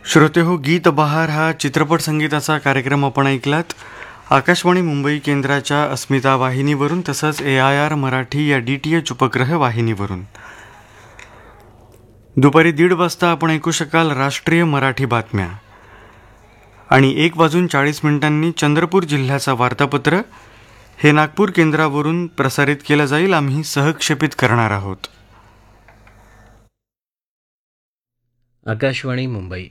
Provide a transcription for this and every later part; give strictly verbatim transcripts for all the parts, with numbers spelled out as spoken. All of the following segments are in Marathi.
श्रोते हो, गीत बहार हा चित्रपट संगीताचा कार्यक्रम आपण ऐकलात. आकाशवाणी मुंबई केंद्राच्या अस्मिता वाहिनीवरून तसंच ए आय आर मराठी या डी टी एच उपग्रह वाहिनीवरून. दुपारी दीड वाजता आपण ऐकू शकाल राष्ट्रीय मराठी बातम्या आणि एक वाजून चाळीस मिनिटांनी चंद्रपूर जिल्ह्याचा वार्तापत्र हे नागपूर केंद्रावरून प्रसारित केलं जाईल. आम्ही सहक्षेपित करणार आहोत. आकाशवाणी मुंबई.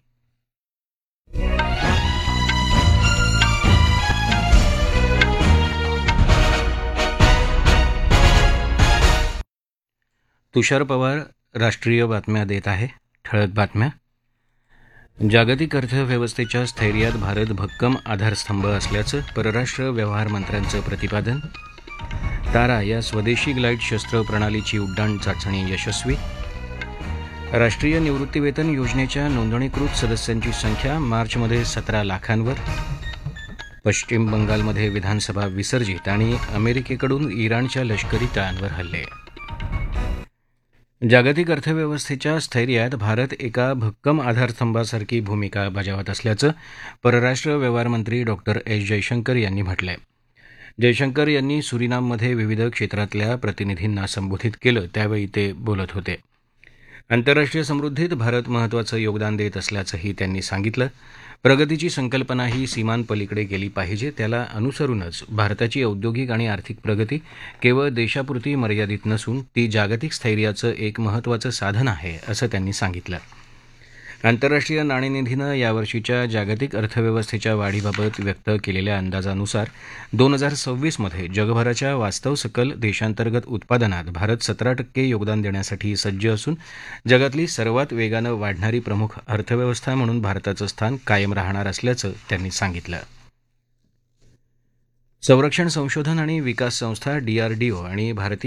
तुषार पवार राष्ट्रीय बातम्या देत आहे. ठळक बातम्या. जागतिक अर्थव्यवस्थेच्या स्थैर्यात भारत भक्कम आधारस्तंभ असल्याचं परराष्ट्र व्यवहार मंत्र्यांचं प्रतिपादन. तारा या स्वदेशी ग्लाईड शस्त्र प्रणालीची उड्डाण चाचणी यशस्वी. राष्ट्रीय निवृत्तीवेतन योजनेच्या नोंदणीकृत सदस्यांची संख्या मार्चमध्ये सतरा लाखांवर. पश्चिम बंगालमध्ये विधानसभा विसर्जित आणि अमेरिकेकडून इराणच्या लष्करी तळांवर हल्ले. जागतिक अर्थव्यवस्थेच्या स्थैर्यात भारत एका भक्कम आधारस्तंभासारखी भूमिका बजावत असल्याचं परराष्ट्र व्यवहार मंत्री डॉक्टर एस जयशंकर यांनी म्हटलंय. जयशंकर यांनी सुरिनाममध्ये विविध क्षेत्रातल्या प्रतिनिधींना संबोधित केलं त्यावेळी ते बोलत होते. आंतरराष्ट्रीय समृद्धीत भारत महत्त्वाचं योगदान देत असल्याचंही त्यांनी सांगितलं. प्रगतीची संकल्पना ही सीमांपलीकडे गेली पाहिजे. त्याला अनुसरूनच भारताची औद्योगिक आणि आर्थिक प्रगती केवळ देशापुरती मर्यादित नसून ती जागतिक स्थैर्याचं एक महत्त्वाचं साधन आहे असं त्यांनी सांगितलं. आंतरराष्ट्रीय नाणेनिधीनं यावर्षीच्या जागतिक अर्थव्यवस्थेच्या वाढीबाबत व्यक्त केलेल्या अंदाजानुसार दोन हजार सव्वीसमध्ये जगभराच्या वास्तव सकल देशांतर्गत उत्पादनात भारत सतरा टक्के योगदान देण्यासाठी सज्ज असून जगातली सर्वात वेगानं वाढणारी प्रमुख अर्थव्यवस्था म्हणून भारताचं स्थान कायम राहणार असल्याचं त्यांनी सांगितलं. संरक्षण संशोधन आणि विकास संस्था डीआरडीओ आणि भारतीय